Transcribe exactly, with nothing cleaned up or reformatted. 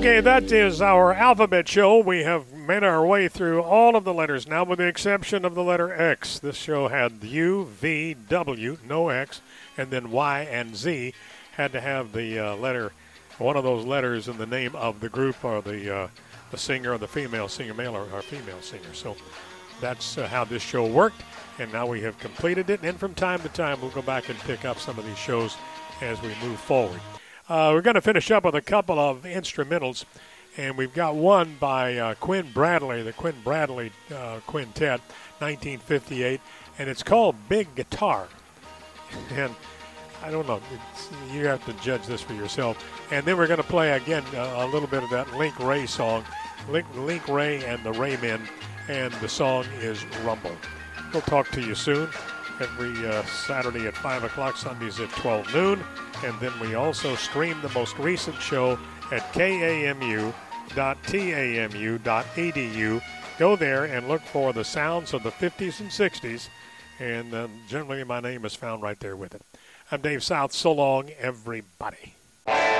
Okay, that is our alphabet show. We have made our way through all of the letters now, with the exception of the letter X. This show had U, V, W, no X, and then Y and Z. Had to have the uh, letter, one of those letters in the name of the group, or the uh, the singer, or the female singer, male or, or female singer. So that's uh, how this show worked, and now we have completed it. And from time to time, we'll go back and pick up some of these shows as we move forward. Uh, we're going to finish up with a couple of instrumentals, and we've got one by uh, Quinn Bradley, the Quinn Bradley uh, Quintet, nineteen fifty-eight, and it's called Big Guitar. And I don't know, it's, you have to judge this for yourself. And then we're going to play again uh, a little bit of that Link Ray song, Link, Link Ray and the Raymen, and the song is Rumble. We'll talk to you soon. Every uh, Saturday at five o'clock, Sundays at twelve noon. And then we also stream the most recent show at K A M U dot T A M U dot E D U. Go there and look for the sounds of the fifties and sixties. And uh, generally my name is found right there with it. I'm Dave South. So long, everybody.